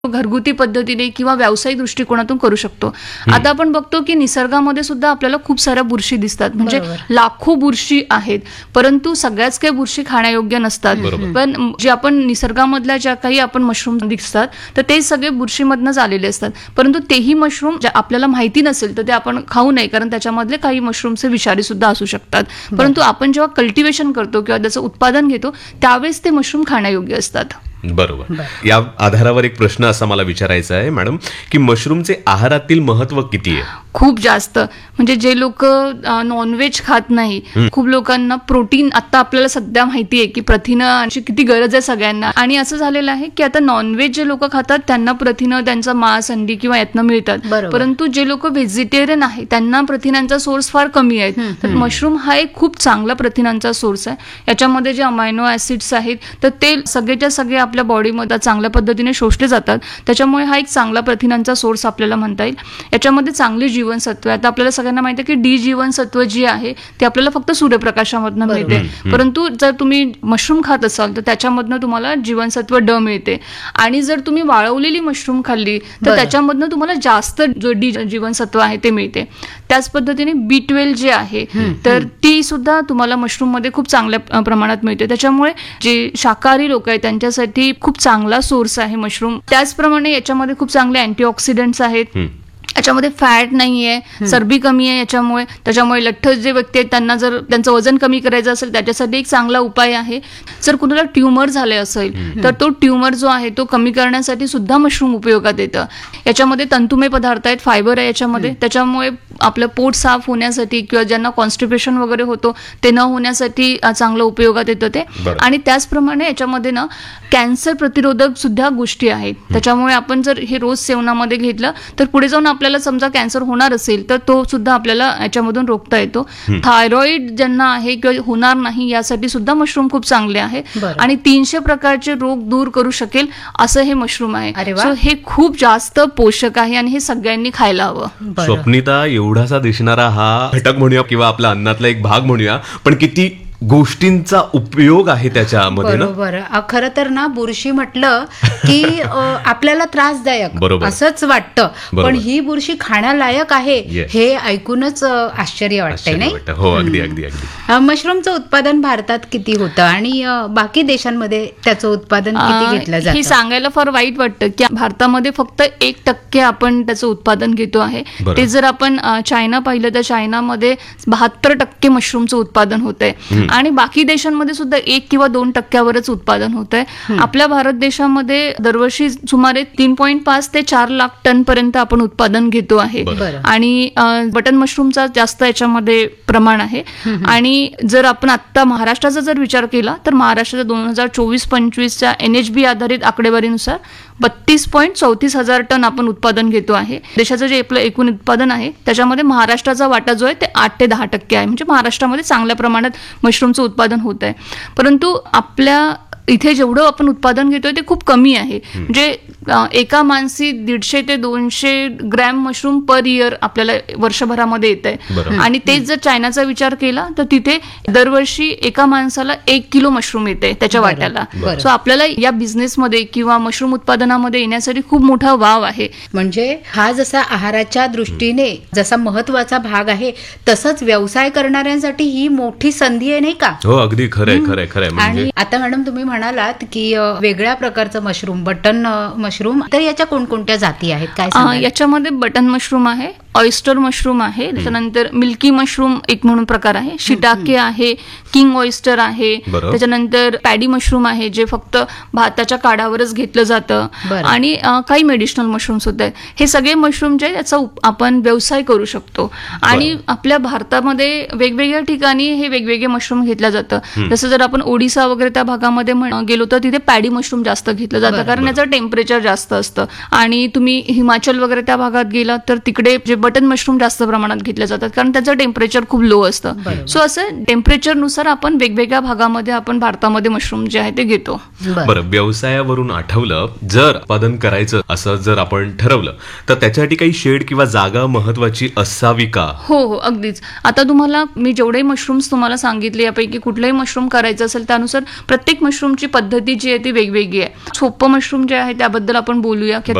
घरगुती पद्धतीने किंवा व्यावसायिक दृष्टिकोनातून करू शकतो. आता आपण बघतो की निसर्गामध्ये सुद्धा आपल्याला खूप साऱ्या बुरशी दिसतात, म्हणजे लाखो बुरशी आहेत, परंतु सगळ्याच काही बुरशी खाण्यायोग्य नसतात. पण जे आपण निसर्गामधल्या ज्या काही आपण मशरूम दिसतात तर ते सगळे बुरशीमधनच आलेले असतात, परंतु तेही मशरूम आपल्याला माहिती नसेल तर ते आपण खाऊ नये, कारण त्याच्यामधले काही मशरूमचे विषारी सुद्धा असू शकतात. परंतु आपण जेव्हा कल्टिवेशन करतो किंवा त्याचं उत्पादन घेतो त्यावेळेस ते मशरूम खाण्यायोग्य असतात. बरोबर. या आधारावर एक प्रश्न असा मला विचारायचा आहे मॅडम, की मशरूमचे आहारातील महत्व किती आहे? खूप जास्त. म्हणजे जे लोक नॉनव्हेज खात नाही, खूप लोकांना प्रोटीन, आता आपल्याला सध्या माहिती आहे की प्रथिनांची किती गरज आहे सगळ्यांना, आणि असं झालेलं आहे की आता नॉनव्हेज जे लोक खातात त्यांना प्रथिनं त्यांचा मांस, अंडी किंवा यातनं मिळतात, परंतु जे लोक व्हेजिटेरियन आहे त्यांना प्रथिनांचा सोर्स फार कमी आहे. तर मशरूम हा एक खूप चांगला प्रथिनांचा सोर्स आहे. याच्यामध्ये जे अमायनो ऍसिड्स आहेत तर ते सगळेच्या सगळे आपल्या बॉडीमध्ये चांगल्या पद्धतीने शोषले जातात, त्याच्यामुळे हा एक चांगला प्रथिनांचा सोर्स आपल्याला म्हणता येईल. याच्यामध्ये चांगली जीवनसत्व, आता आपल्याला सगळ्यांना माहिती आहे की डी जीवनसत्व जी आहे ते आपल्याला फक्त सूर्यप्रकाशामधनं मिळते, परंतु जर तुम्ही मशरूम खात असाल तर त्याच्यामधनं तुम्हाला जीवनसत्व ड मिळते, आणि जर तुम्ही वाळवलेली मशरूम खाल्ली तर त्याच्यामधनं तुम्हाला जास्त जो डी जीवनसत्व आहे ते मिळते. त्याच पद्धतीने B12 जे आहे तर ती सुद्धा तुम्हाला मशरूम मध्ये खूप चांगल्या प्रमाणात मिळते. त्याच्यामुळे जे शाकाहारी लोक आहेत त्यांच्यासाठी खूप चांगला सोर्स आहे मशरूम. त्याचप्रमाणे याच्यामध्ये खूप चांगले अँटीऑक्सिडंट्स आहेत, याच्यामध्ये फॅट नाहीये, चरबी कमी आहे याच्यामुळे. त्याच्यामुळे लठ्ठ जे व्यक्ती आहेत त्यांना जर त्यांचं वजन कमी करायचं असेल त्याच्यासाठी एक चांगला उपाय आहे. जर कुणाला ट्युमर झाले असेल तर तो ट्युमर जो आहे तो कमी करण्यासाठी सुद्धा मशरूम उपयोगात येतं. याच्यामध्ये तंतुमय पदार्थ आहेत, फायबर आहे याच्यामध्ये, त्याच्यामुळे आपलं पोट साफ होण्यासाठी किंवा ज्यांना कॉन्स्टिपेशन वगैरे होतो ते न होण्यासाठी चांगलं उपयोगात येतं ते. आणि त्याचप्रमाणे याच्यामध्ये ना कॅन्सर प्रतिरोधक सुद्धा गोष्टी आहेत, त्याच्यामुळे आपण जर हे रोज सेवनामध्ये घेतलं तर पुढे जाऊन आपल्याला समजा कॅन्सर होणार असेल तर तो सुद्धा आपल्याला याच्यामधून रोखता येतो. थायरॉइड ज्यांना आहे किंवा होणार नाही यासाठी सुद्धा मशरूम खूप चांगले आहे, आणि 300 प्रकारचे रोग दूर करू शकेल असं हे मशरूम आहे. सो हे खूप जास्त पोषक आहे आणि हे सगळ्यांनी खायला हवं. स्वप्निता, एवढासा दिसणारा हा घटक म्हणूया किंवा आपला अन्नातला एक भाग म्हणूया, पण किती गोष्टींचा उपयोग आहे त्याच्यामध्ये ना. बरोबर. खरं तर ना बुरशी म्हटलं की आपल्याला त्रासदायक असंच वाटतं, पण ही बुरशी खाण्यालायक आहे हे ऐकूनच आश्चर्य वाटतंय नाही. हो, अगदी अगदी अगदी. मशरूमचं उत्पादन भारतात किती होतं आणि बाकी देशांमध्ये त्याचं उत्पादन किती घेतलं जातं? हे सांगायला फार वाईट वाटतं की भारतामध्ये फक्त 1% आपण त्याचं उत्पादन घेतो आहे. ते जर आपण चायना पाहिलं तर चायनामध्ये 72% मशरूमचं उत्पादन होत आहे, आणि बाकी देशांमध्ये सुद्धा 1 किंवा 2% उत्पादन होत आहे. आपल्या भारत देशामध्ये दरवर्षी सुमारे 3.5 ते 4 लाख टन पर्यंत आपण उत्पादन घेतो आहे, आणि बटन मशरूमचा जास्त याच्यामध्ये प्रमाण आहे. आणि जर आपण आता महाराष्ट्राचा जर विचार केला तर महाराष्ट्राच्या 2024-25च्या NHB आधारित आकडेवारीनुसार 32.34 हजार टन आपण उत्पादन घेतो आहे. देशाचं जे आपलं एकूण उत्पादन आहे त्याच्यामध्ये महाराष्ट्राचा वाटा जो आहे ते 8 ते 10% आहे, म्हणजे महाराष्ट्रामध्ये चांगल्या प्रमाणात मशरूमचं उत्पादन होत आहे. परंतु आपल्या इथे जेवढं आपण उत्पादन घेतोय ते खूप कमी आहे, म्हणजे एका माणसी 150 ते 200 ग्रॅम मशरूम पर इयर आपल्याला वर्षभरामध्ये येत आहे. आणि तेच जर चायनाचा विचार केला तर तिथे दरवर्षी एका माणसाला 1 किलो मशरूम येते त्याच्या वाट्याला. सो आपल्याला या बिझनेसमध्ये किंवा मशरूम उत्पादनामध्ये येण्यासाठी खूप मोठा वाव आहे. म्हणजे हा जसा आहाराच्या दृष्टीने जसा महत्वाचा भाग आहे तसंच व्यवसाय करणाऱ्यांसाठी ही मोठी संधी आहे नाही का? हो, अगदी खरंय खरंय खरंय. आणि आता मॅडम तुम्ही म्हणालात की वेगळ्या प्रकारचं मशरूम, बटन मशरूम, तर याच्या कोणकोणत्या जाती आहेत काय सांगाल? याच्यामध्ये बटन मशरूम आहे, ऑयस्टर मशरूम आहे, त्याच्यानंतर मिल्की मशरूम एक म्हणून प्रकार आहे, शिटाके आहे, किंग ऑयस्टर आहे, त्याच्यानंतर पॅडी मशरूम आहे जे फक्त भाताच्या काढावरच घेतलं जातं, आणि काही मेडिसिनल मशरूम्स होत आहेत. हे सगळे मशरूम जे याचा आपण व्यवसाय करू शकतो, आणि आपल्या भारतामध्ये वेगवेगळ्या ठिकाणी हे वेगवेगळे मशरूम घेतलं जातं. जसं जर आपण ओडिसा वगैरे त्या भागामध्ये गेलो तर तिथे पॅडी मशरूम जास्त घेतलं जातं, कारण याचं टेम्परेचर जास्त असतं. आणि तुम्ही हिमाचल वगैरे त्या भागात गेला तर तिकडे जे बटन मशरूम जास्त प्रमाणात घेतले जातात, कारण त्याचं टेम्परेचर खूप लो असतं. सो असं टेम्परेचरनुसार आपण वेगवेगळ्या भागामध्ये आपण भारतामध्ये मशरूम जे आहे ते घेतो. बरं, व्यवसायावरून आठवलं, जर उत्पादन करायचं असं जर आपण ठरवलं तर त्याच्यासाठी काही शेड किंवा जागा महत्वाची असावी का? हो हो, अगदीच. आता तुम्हाला मी जेवढे मशरूम्स तुम्हाला सांगितले यापैकी कुठलंही मशरूम करायचं असेल त्यानुसार प्रत्येक मशरूमची पद्धती जी आहे ती वेगवेगळी आहे. सोपं मशरूम जे आहे त्याबद्दल आपण बोलूया की